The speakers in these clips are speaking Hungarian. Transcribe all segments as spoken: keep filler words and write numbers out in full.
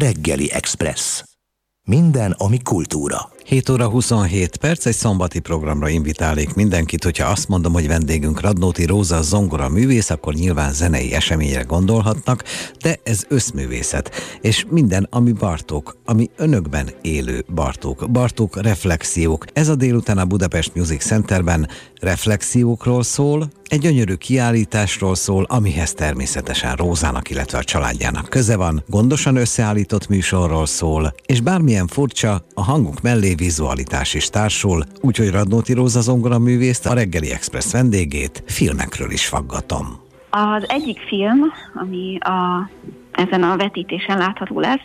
Reggeli Express. Minden, ami kultúra. hét óra huszonhét perc, egy szombati programra invitálék mindenkit. Hogyha azt mondom, hogy vendégünk Radnóti Róza zongora művész, akkor nyilván zenei eseményre gondolhatnak, de ez összművészet. És minden, ami Bartók, ami önökben élő Bartók. Bartók reflexiók. Ez a délután a Budapest Music Centerben reflexiókról szól, egy gyönyörű kiállításról szól, amihez természetesen Rózának, illetve a családjának köze van, gondosan összeállított műsorról szól, és bármilyen furcsa, a hangunk mellé vizualitás is társul, úgyhogy Radnóti Róza zongoraművészt, a Reggeli Express vendégét filmekről is faggatom. Az egyik film, ami a, ezen a vetítésen látható lesz,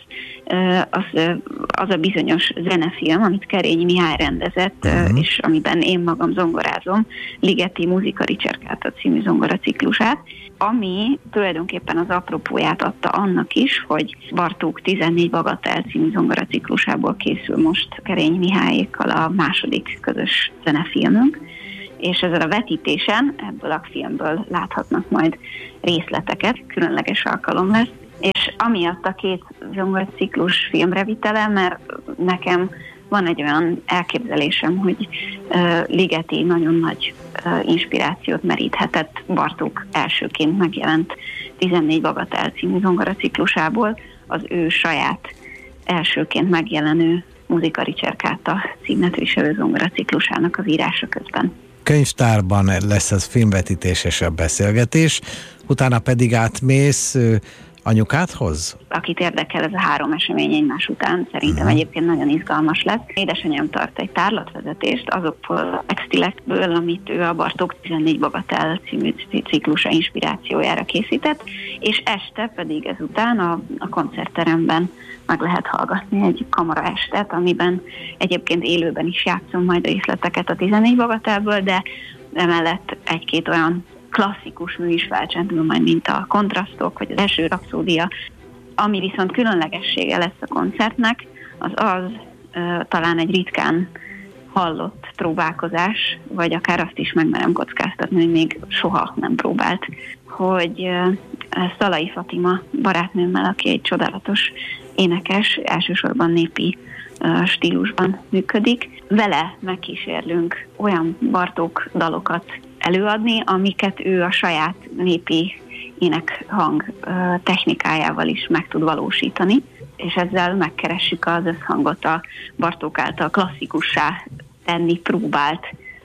az, az a bizonyos zenefilm, amit Kerényi Mihály rendezett, uh-huh. és amiben én magam zongorázom, Ligeti Muzika Ricercata című zongoraciklusát, ami tulajdonképpen az apropóját adta annak is, hogy Bartók tizennégy Bagatel című zongoraciklusából készül most Kerényi Mihályékkal a második közös zenefilmünk, és ezen a vetítésen ebből a filmből láthatnak majd részleteket, különleges alkalom lesz, és amiatt a két zongorациklus filmrevitele, mert nekem van egy olyan elképzelésem, hogy uh, Ligeti nagyon nagy uh, inspirációt meríthetett Bartók elsőként megjelent tizennégy Bagatel című zongoraciklusából, az ő saját elsőként megjelenő Muzika Ricercata címet viselő zongoraciklusának az írása közben. Könyvtárban lesz az filmvetítés és a beszélgetés, utána pedig átmész anyukádhoz? Akit érdekel ez a három esemény egymás után, szerintem uh-huh. egyébként nagyon izgalmas lesz. Édesanyám tart egy tárlatvezetést azokból a textilekből, amit ő a Bartók tizennégy Bagatel című ciklusa inspirációjára készített, és este pedig ezután a, a koncertteremben meg lehet hallgatni egy kamara estet, amiben egyébként élőben is játszom majd részleteket a tizennégy Bagatelből, de emellett egy-két olyan klasszikus mű is felcsendül majd, mint a kontrasztok, vagy az Eső rapszódia. Ami viszont különlegessége lesz a koncertnek, az az ö, talán egy ritkán hallott próbálkozás, vagy akár azt is megmerem kockáztatni, hogy még soha nem próbált, hogy ö, Szalai Fatima barátnőmmel, aki egy csodálatos énekes, elsősorban népi ö, stílusban működik, vele megkísérlünk olyan Bartók dalokat előadni, amiket ő a saját népi énekhang technikájával is meg tud valósítani, és ezzel megkeressük az összhangot a Bartók által klasszikussá tenni próbált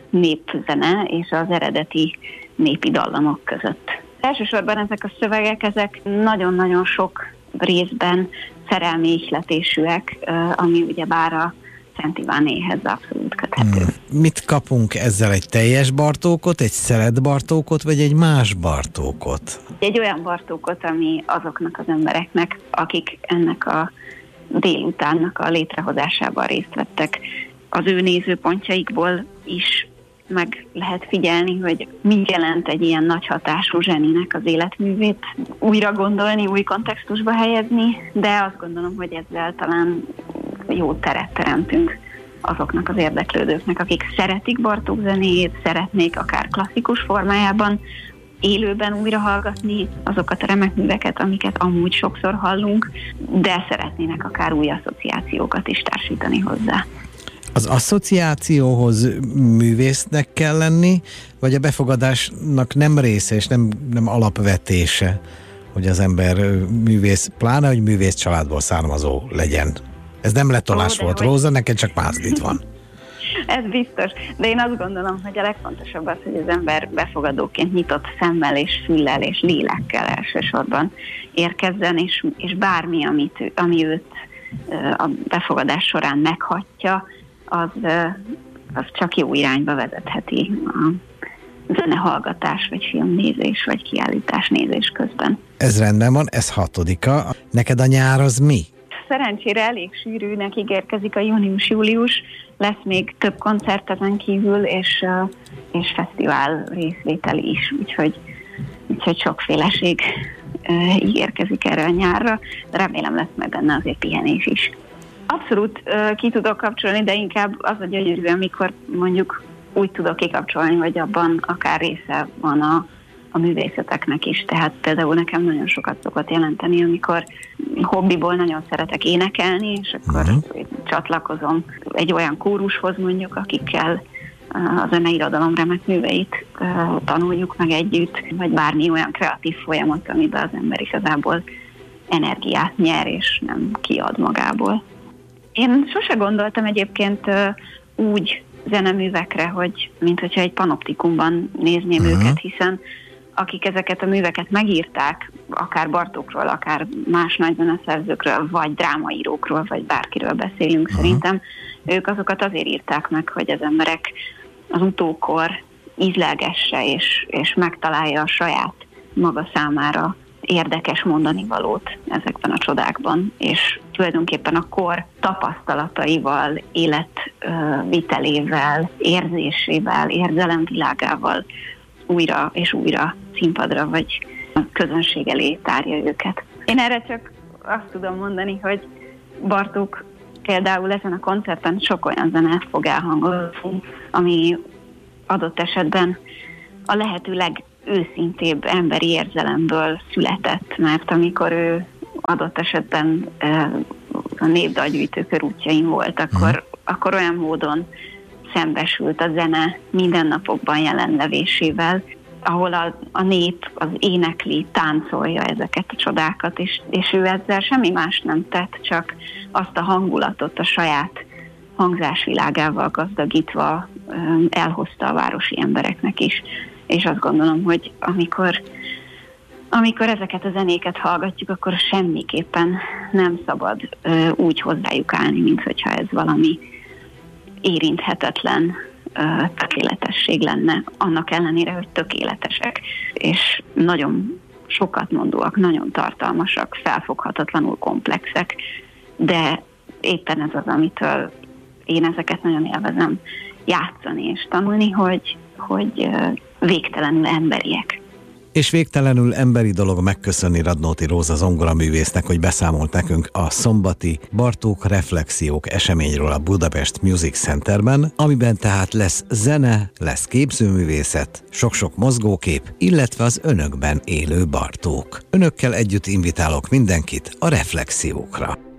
népzene és az eredeti népi dallamok között. Elsősorban ezek a szövegek, ezek nagyon-nagyon sok részben szerelmi ihletésűek, ami ugyebár a Szent Ivánéhez abszolút köthető. Hmm. Mit kapunk ezzel? Egy teljes Bartókot, egy szelet Bartókot, vagy egy más Bartókot? Egy olyan Bartókot, ami azoknak az embereknek, akik ennek a délutánnak a létrehozásában részt vettek, az ő nézőpontjaikból is meg lehet figyelni, hogy mi jelent egy ilyen nagy hatású zseninek az életművét újra gondolni, új kontextusba helyezni, de azt gondolom, hogy ezzel talán jó teret teremtünk azoknak az érdeklődőknek, akik szeretik Bartók zenéjét, szeretnék akár klasszikus formájában élőben újra hallgatni azokat a remek műveket, amiket amúgy sokszor hallunk, de szeretnének akár új asszociációkat is társítani hozzá. Az asszociációhoz művésznek kell lenni, vagy a befogadásnak nem része és nem, nem alapvetése, hogy az ember művész, pláne, hogy művész családból származó legyen? Ez nem letolás oh, volt, hogy... Róza, neked csak mázlit van. Ez biztos, de én azt gondolom, hogy a legfontosabb az, hogy az ember befogadóként nyitott szemmel és füllel és lélekkel elsősorban érkezzen, és, és bármi, amit, ami őt a befogadás során meghatja, az, az csak jó irányba vezetheti a zenehallgatás, vagy filmnézés, vagy kiállítás nézés közben. Ez rendben van, ez hatodika. Neked a nyár az mi? Szerencsére elég sűrűnek ígérkezik a június-július, lesz még több koncert ezen kívül, és, és fesztivál részvételi is, úgyhogy, úgyhogy sokféleség ígérkezik erre a nyárra, de remélem lesz meg benne azért pihenés is. Abszolút ki tudok kapcsolni, de inkább az a gyönyörű, amikor mondjuk úgy tudok kikapcsolni, hogy abban akár része van a a művészeteknek is. Tehát például nekem nagyon sokat szokott jelenteni, amikor hobbiból nagyon szeretek énekelni, és akkor uh-huh. csatlakozom egy olyan kórushoz mondjuk, akikkel a zeneirodalom remek műveit uh, tanuljuk meg együtt, vagy bármi olyan kreatív folyamat, amiben az ember igazából energiát nyer, és nem kiad magából. Én sose gondoltam egyébként uh, úgy zeneművekre, hogy mint hogyha egy panoptikumban nézném uh-huh. őket, hiszen akik ezeket a műveket megírták, akár Bartókról, akár más nagy zeneszerzőkről, vagy drámaírókról, vagy bárkiről beszélünk uh-huh. szerintem, ők azokat azért írták meg, hogy az emberek az utókor ízlelgesse és, és megtalálja a saját maga számára érdekes mondani valót ezekben a csodákban, és tulajdonképpen a kor tapasztalataival, életvitelével, érzésével, érzelemvilágával újra és újra színpadra vagy közönség elé tárja őket. Én erre csak azt tudom mondani, hogy Bartók például ezen a koncerten sok olyan zene fog elhangozni, ami adott esetben a lehető legőszintébb emberi érzelemből született, mert amikor ő adott esetben a népdalgyűjtő körútjain volt, akkor, hmm. akkor olyan módon szembesült a zene mindennapokban jelenlevésével, ahol a, a nép az énekli, táncolja ezeket a csodákat, és, és ő ezzel semmi más nem tett, csak azt a hangulatot a saját hangzásvilágával gazdagítva elhozta a városi embereknek is. És azt gondolom, hogy amikor, amikor ezeket a zenéket hallgatjuk, akkor semmiképpen nem szabad úgy hozzájuk állni, mint hogyha ez valami érinthetetlen tökéletesség lenne, annak ellenére, hogy tökéletesek, és nagyon sokat mondóak, nagyon tartalmasak, felfoghatatlanul komplexek, de éppen ez az, amitől én ezeket nagyon élvezem játszani és tanulni, hogy, hogy végtelenül emberiek. És végtelenül emberi dolog megköszönni Radnóti Róza zongoraművésznek, hogy beszámolt nekünk a szombati Bartók Reflexiók eseményről a Budapest Music Centerben, amiben tehát lesz zene, lesz képzőművészet, sok-sok mozgókép, illetve az önökben élő Bartók. Önökkel együtt invitálok mindenkit a reflexiókra.